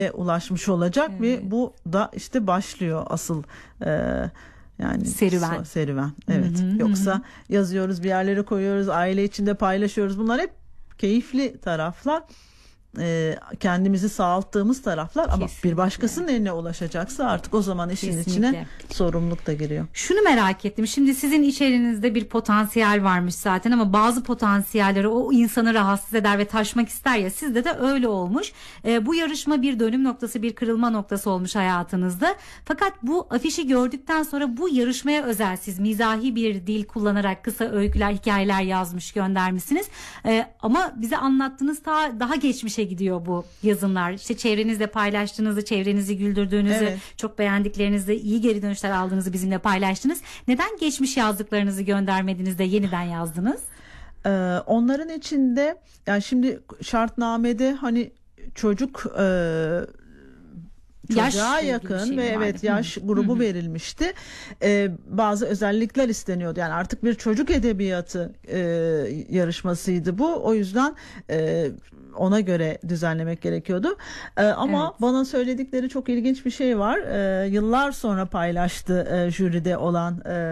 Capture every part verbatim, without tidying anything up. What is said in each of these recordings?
ulaşmış olacak Evet. ve bu da işte başlıyor asıl e, yani Serüven. so- serüven. Evet. Hı hı, Yoksa hı. yazıyoruz, bir yerlere koyuyoruz, aile içinde paylaşıyoruz. Bunlar hep keyifli taraflar. E, kendimizi sağalttığımız taraflar ama Kesinlikle. bir başkasının eline ulaşacaksa artık o zaman işin Kesinlikle. içine sorumluluk da giriyor. Şunu merak ettim. Şimdi sizin içerinizde bir potansiyel varmış zaten ama bazı potansiyelleri o insanı rahatsız eder ve taşmak ister ya, sizde de öyle olmuş. E, bu yarışma bir dönüm noktası, bir kırılma noktası olmuş hayatınızda. Fakat bu afişi gördükten sonra bu yarışmaya özel siz mizahi bir dil kullanarak kısa öyküler, hikayeler yazmış, göndermişsiniz. E, ama bize anlattığınız ta, daha geçmişe gidiyor bu yazınlar. İşte çevrenizle paylaştığınızı, çevrenizi güldürdüğünüzü, Evet. çok beğendiklerinizi, iyi geri dönüşler aldığınızı bizimle paylaştınız. Neden geçmiş yazdıklarınızı göndermediniz de yeniden yazdınız? Ee, onların içinde yani şimdi şartnamede hani çocuk e, çocuğa Yaşla ilgili yakın bir şey ve mi vardı? evet yaş Hı. grubu Hı hı. verilmişti. Ee, bazı özellikler isteniyordu. Yani artık bir çocuk edebiyatı e, yarışmasıydı bu. O yüzden e, ona göre düzenlemek gerekiyordu. E, ama Evet. bana söyledikleri çok ilginç bir şey var. E, yıllar sonra paylaştı e, jüride olan e,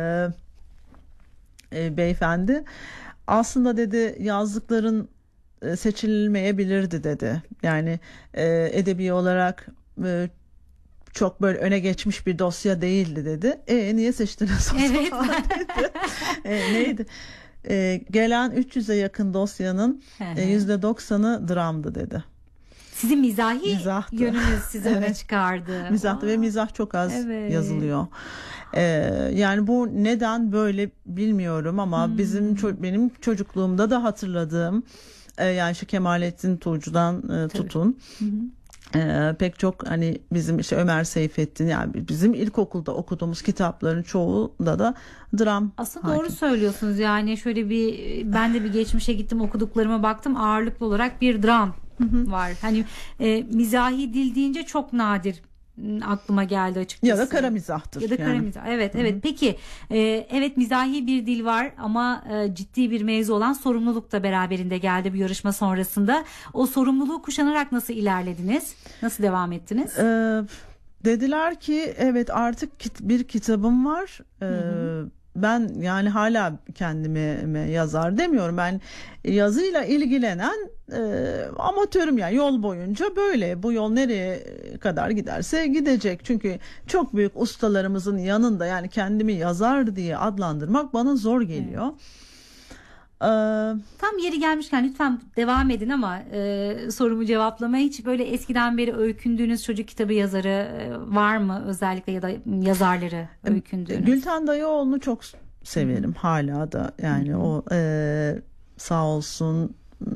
e, beyefendi. Aslında dedi yazdıkların e, seçilmeyebilirdi dedi. Yani e, edebi olarak e, çok böyle öne geçmiş bir dosya değildi dedi. E niye seçtiniz o Evet. zaman dedi. E, neydi? E, gelen üç yüze yakın dosyanın e, yüzde doksanı dramdı dedi. Sizin mizahi Mizahtı. yönünüz sizi öne Evet. çıkardı. Mizahtı ve Aa, mizah çok az evet. yazılıyor. Ee, yani bu neden böyle bilmiyorum ama Hmm. bizim ço- benim çocukluğumda da hatırladığım e, yani şu Kemalettin Tuğcu'dan e, tutun. Hı hı. Ee, pek çok hani bizim işte Ömer Seyfettin, yani bizim ilkokulda okuduğumuz kitapların çoğunda da dram Aslında hakim. doğru söylüyorsunuz. Yani şöyle bir, ben de bir geçmişe gittim, okuduklarıma baktım, ağırlıklı olarak bir dram var. Hani e, mizahi dil deyince çok nadir m, aklıma geldi açıkçası. Ya da kara mizahtır. Ya da kara yani. mizah. Evet, evet. Peki, e, evet, mizahi bir dil var ama e, ciddi bir mevzu olan sorumluluk da beraberinde geldi bu yarışma sonrasında. O sorumluluğu kuşanarak nasıl ilerlediniz? Nasıl devam ettiniz? Ee, dediler ki evet artık kit- bir kitabım var. Ee, hı. Ben yani hala kendime yazar demiyorum. Ben yazıyla ilgilenen e, amatörüm, yani yol boyunca böyle. Bu yol nereye kadar giderse gidecek. Çünkü çok büyük ustalarımızın yanında yani kendimi yazar diye adlandırmak bana zor geliyor. Ee, Tam yeri gelmişken lütfen devam edin ama e, sorumu cevaplamaya, hiç böyle eskiden beri öykündüğünüz çocuk kitabı yazarı e, var mı özellikle, ya da yazarları öykündüğünüz? Gülten Dayıoğlu'nu çok severim hala da, yani o e, sağ olsun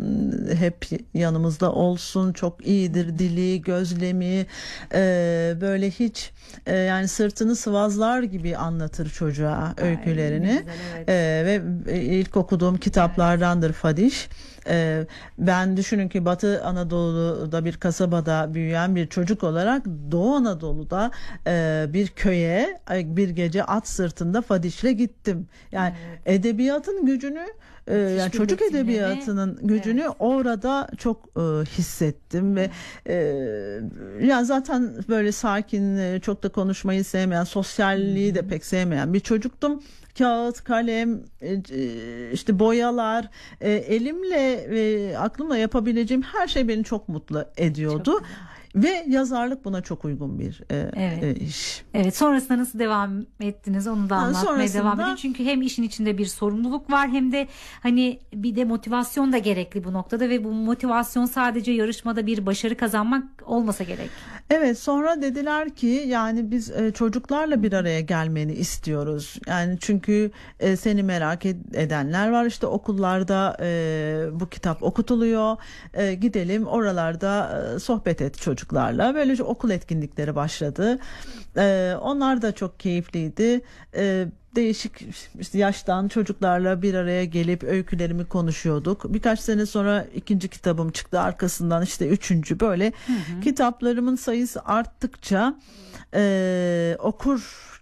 hep yanımızda olsun, çok iyidir dili, gözlemi, e, böyle hiç e, yani sırtını sıvazlar gibi anlatır çocuğa öykülerini. Ay, güzel, evet. e, ve ilk okuduğum kitaplardandır Fadiş. E, ben düşünün ki Batı Anadolu'da bir kasabada büyüyen bir çocuk olarak Doğu Anadolu'da e, bir köye bir gece at sırtında Fadiş'le gittim. Yani Evet. edebiyatın gücünü, Ee, yani bir çocuk betimleme. edebiyatının gücünü Evet. orada çok e, hissettim ve e, yani zaten böyle sakin, e, çok da konuşmayı sevmeyen, sosyalliği de pek sevmeyen bir çocuktum. Kağıt, kalem, e, e, işte boyalar, e, elimle ve aklımla yapabileceğim her şey beni çok mutlu ediyordu. Çok Ve yazarlık buna çok uygun bir e, Evet. e, iş. Evet, sonrasında nasıl devam ettiniz onu da Ha, anlatmaya sonrasında- devam edin. Çünkü hem işin içinde bir sorumluluk var, hem de hani bir de motivasyon da gerekli bu noktada ve bu motivasyon sadece yarışmada bir başarı kazanmak olmasa gerek. Evet, sonra dediler ki yani biz e, çocuklarla bir araya gelmeni istiyoruz. Yani çünkü e, seni merak ed- edenler var, işte okullarda e, bu kitap okutuluyor. E, gidelim oralarda e, sohbet et çocuklarla. Böylece okul etkinlikleri başladı. E, onlar da çok keyifliydi. E, değişik işte yaştan çocuklarla bir araya gelip öykülerimi konuşuyorduk. Birkaç sene sonra ikinci kitabım çıktı. Arkasından işte üçüncü, böyle kitaplarımın sayısı arttıkça e, okur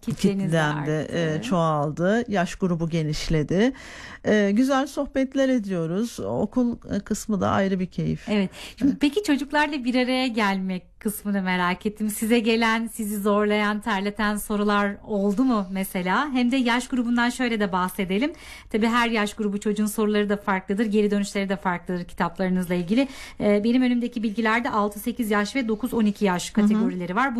Kitleniz de kitlendi, arttı. e, çoğaldı, yaş grubu genişledi. E, güzel sohbetler ediyoruz. Okul e, kısmı da ayrı bir keyif. Evet. Şimdi peki çocuklarla bir araya gelmek kısmını merak ettim. Size gelen, sizi zorlayan, terleten sorular oldu mu mesela? Hem de yaş grubundan şöyle de bahsedelim. Tabii her yaş grubu çocuğun soruları da farklıdır, geri dönüşleri de farklıdır kitaplarınızla ilgili. Ee, benim önümdeki bilgilerde altı sekiz yaş ve dokuz on iki yaş kategorileri var.